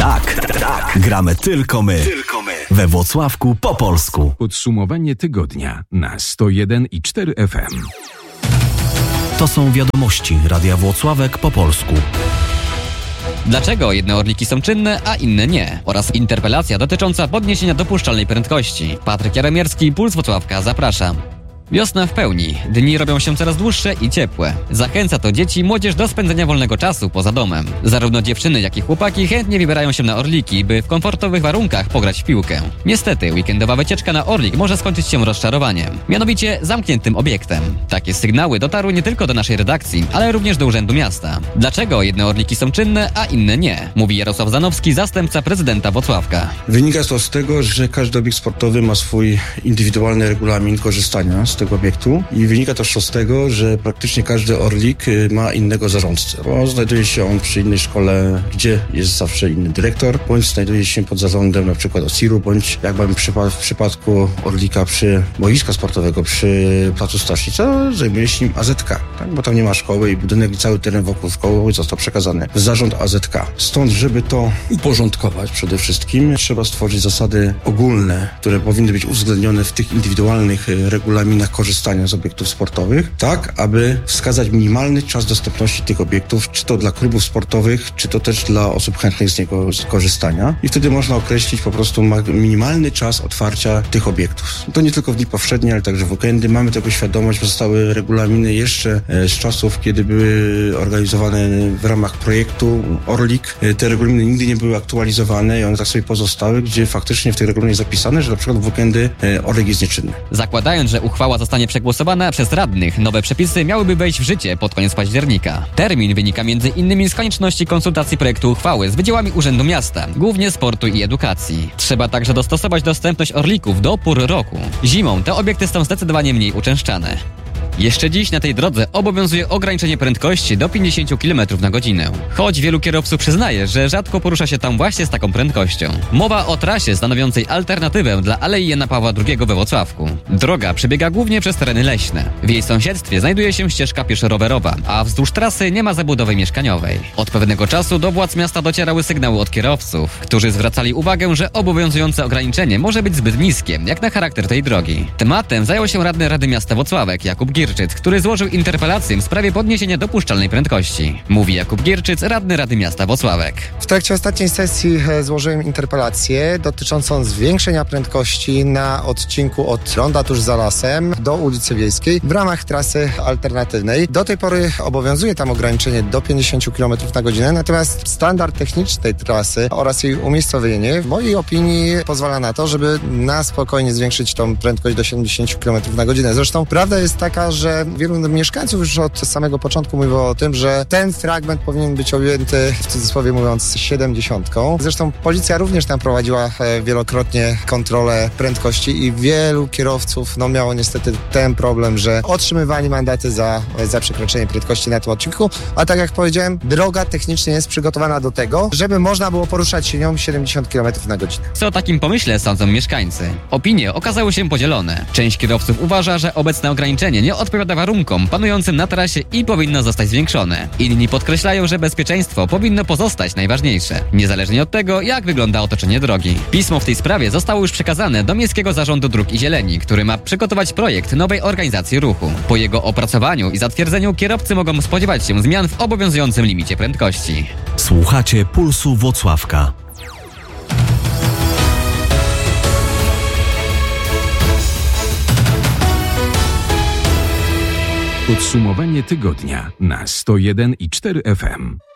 Tak. Gramy tylko my. We Włocławku po polsku. Podsumowanie tygodnia na 101,4 FM. To są wiadomości Radia Włocławek po polsku. Dlaczego jedne orliki są czynne, a inne nie? Oraz interpelacja dotycząca podniesienia dopuszczalnej prędkości. Patryk Jaromierski, Puls Włocławka, zapraszam. Wiosna w pełni. Dni robią się coraz dłuższe i ciepłe. Zachęca to dzieci i młodzież do spędzenia wolnego czasu poza domem. Zarówno dziewczyny, jak i chłopaki chętnie wybierają się na Orliki, by w komfortowych warunkach pograć w piłkę. Niestety, weekendowa wycieczka na Orlik może skończyć się rozczarowaniem. Mianowicie zamkniętym obiektem. Takie sygnały dotarły nie tylko do naszej redakcji, ale również do Urzędu Miasta. Dlaczego jedne Orliki są czynne, a inne nie? Mówi Jarosław Zanowski, zastępca prezydenta Włocławka. Wynika to z tego, że każdy obiekt sportowy ma swój indywidualny regulamin korzystania z tego obiektu i wynika też z tego, że praktycznie każdy Orlik ma innego zarządcę, bo znajduje się on przy innej szkole, gdzie jest zawsze inny dyrektor, bądź znajduje się pod zarządem na przykład OSIR-u, bądź jak mamy w przypadku Orlika przy boiska sportowego przy placu Stasznica, zajmuje się nim AZK, tak? Bo tam nie ma szkoły i budynek i cały teren wokół szkoły został przekazany w zarząd AZK. Stąd, żeby to uporządkować przede wszystkim, trzeba stworzyć zasady ogólne, które powinny być uwzględnione w tych indywidualnych regulaminach korzystania z obiektów sportowych, tak aby wskazać minimalny czas dostępności tych obiektów, czy to dla klubów sportowych, czy to też dla osób chętnych z niego korzystania. I wtedy można określić po prostu minimalny czas otwarcia tych obiektów. To nie tylko w dni powszednie, ale także w weekendy. Mamy tego świadomość, że zostały regulaminy jeszcze z czasów, kiedy były organizowane w ramach projektu Orlik. Te regulaminy nigdy nie były aktualizowane i one tak sobie pozostały, gdzie faktycznie w tych regulaminach zapisane, że na przykład w weekendy Orlik jest nieczynny. Zakładając, że uchwała zostanie przegłosowana przez radnych, nowe przepisy miałyby wejść w życie pod koniec października. Termin wynika m.in. z konieczności konsultacji projektu uchwały z wydziałami Urzędu Miasta, głównie sportu i edukacji. Trzeba także dostosować dostępność Orlików do pór roku. Zimą te obiekty są zdecydowanie mniej uczęszczane. Jeszcze dziś na tej drodze obowiązuje ograniczenie prędkości do 50 km na godzinę. Choć wielu kierowców przyznaje, że rzadko porusza się tam właśnie z taką prędkością. Mowa o trasie stanowiącej alternatywę dla Alei Jana Pawła II we Włocławku. Droga przebiega głównie przez tereny leśne. W jej sąsiedztwie znajduje się ścieżka pieszo-rowerowa, a wzdłuż trasy nie ma zabudowy mieszkaniowej. Od pewnego czasu do władz miasta docierały sygnały od kierowców, którzy zwracali uwagę, że obowiązujące ograniczenie może być zbyt niskie, jak na charakter tej drogi. Tematem zajął się radny Rady Miasta Włocławek Jakub Gierczyc, który złożył interpelację w sprawie podniesienia dopuszczalnej prędkości. Mówi Jakub Gierczyc, radny Rady Miasta Włocławek. W trakcie ostatniej sesji złożyłem interpelację dotyczącą zwiększenia prędkości na odcinku od ronda tuż za lasem do ulicy Wiejskiej w ramach trasy alternatywnej. Do tej pory obowiązuje tam ograniczenie do 50 km na godzinę, natomiast standard techniczny tej trasy oraz jej umiejscowienie w mojej opinii pozwala na to, żeby na spokojnie zwiększyć tą prędkość do 70 km na godzinę. Zresztą prawda jest taka, że wielu mieszkańców już od samego początku mówiło o tym, że ten fragment powinien być objęty, w cudzysłowie mówiąc, 70. Zresztą policja również tam prowadziła wielokrotnie kontrolę prędkości i wielu kierowców miało niestety ten problem, że otrzymywali mandaty za przekroczenie prędkości na tym odcinku, a tak jak powiedziałem, droga technicznie jest przygotowana do tego, żeby można było poruszać się nią 70 km na godzinę. Co o takim pomyśle sądzą mieszkańcy? Opinie okazały się podzielone. Część kierowców uważa, że obecne ograniczenie nie odpowiada warunkom panującym na trasie i powinno zostać zwiększone. Inni podkreślają, że bezpieczeństwo powinno pozostać najważniejsze, niezależnie od tego, jak wygląda otoczenie drogi. Pismo w tej sprawie zostało już przekazane do Miejskiego Zarządu Dróg i Zieleni, który ma przygotować projekt nowej organizacji ruchu. Po jego opracowaniu i zatwierdzeniu kierowcy mogą spodziewać się zmian w obowiązującym limicie prędkości. Słuchacie Pulsu Włocławka. Podsumowanie tygodnia na 101,4 FM.